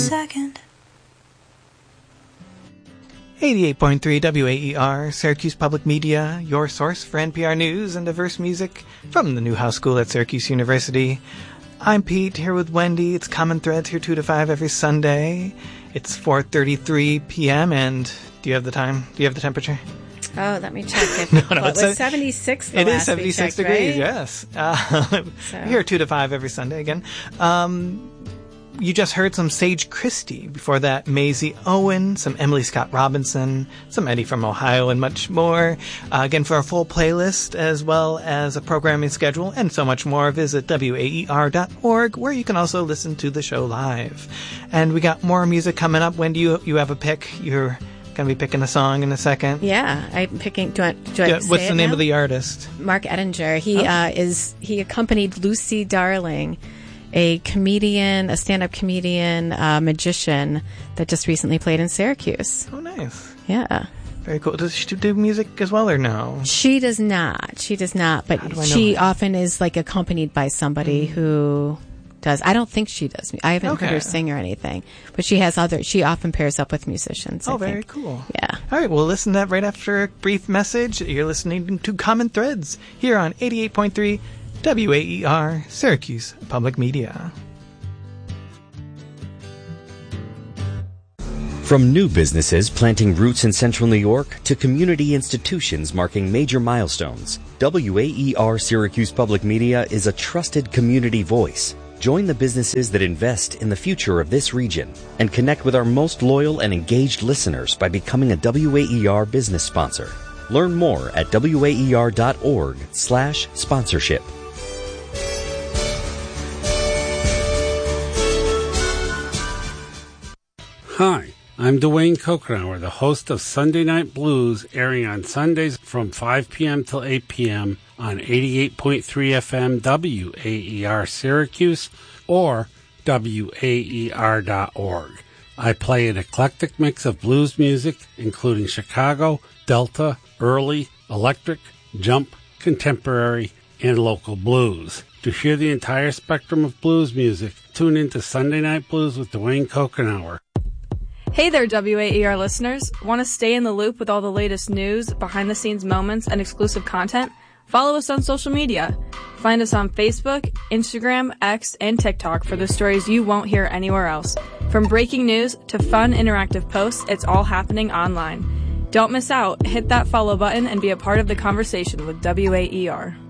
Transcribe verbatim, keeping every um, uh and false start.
Second. eighty-eight point three W A E R, Syracuse Public Media, your source for N P R news and diverse music from the Newhouse School at Syracuse University. I'm Pete, here with Wendy. It's Common Threads, here two to five every Sunday. It's four thirty-three p.m. and do you have the time? Do you have the temperature? Oh, let me check it. no, no, well, it's it was seventy-six the It last is seventy-six we checked, degrees, right? yes. Uh, So. Here two to five every Sunday again. Um, you just heard some Sage Christie. Before that, Maisie Owen, some Emily Scott Robinson, some Eddie from Ohio, and much more. Uh, again, for a full playlist, as well as a programming schedule, and so much more, visit W A E R dot org, where you can also listen to the show live. And we got more music coming up. When do you, you have a pick? You're going to be picking a song in a second. Yeah, I'm picking. Do I, do I Yeah, say what's it the name now? of the artist? Mark Ettinger. He Oh. uh, is he accompanied Lucy Darling, a comedian, a stand-up comedian, uh, magician that just recently played in Syracuse. Oh, nice. Yeah. Very cool. Does she do music as well or no? She does not. She does not. How do I But know she her? often is like accompanied by somebody Mm. who does. I don't think she does. I haven't Okay. heard her sing or anything. But she has other. She often pairs up with musicians. I Oh, very think. cool. Yeah. All right, we'll listen to that right after a brief message. You're listening to Common Threads here on eighty-eight point three W A E R, Syracuse Public Media. From new businesses planting roots in central New York to community institutions marking major milestones, W A E R Syracuse Public Media is a trusted community voice. Join the businesses that invest in the future of this region and connect with our most loyal and engaged listeners by becoming a W A E R business sponsor. Learn more at W A E R dot org slash sponsorship. Hi, I'm Dwayne Kokenauer, the host of Sunday Night Blues, airing on Sundays from five p.m. till eight p.m. on eighty-eight point three F M W A E R Syracuse or W A E R dot org. I play an eclectic mix of blues music, including Chicago, Delta, early, electric, jump, contemporary, and local blues. To hear the entire spectrum of blues music, tune in to Sunday Night Blues with Dwayne Kokenauer. Hey there, W A E R listeners. Want to stay in the loop with all the latest news, behind-the-scenes moments, and exclusive content? Follow us on social media. Find us on Facebook, Instagram, X, and TikTok for the stories you won't hear anywhere else. From breaking news to fun interactive posts, it's all happening online. Don't miss out. Hit that follow button and be a part of the conversation with W A E R.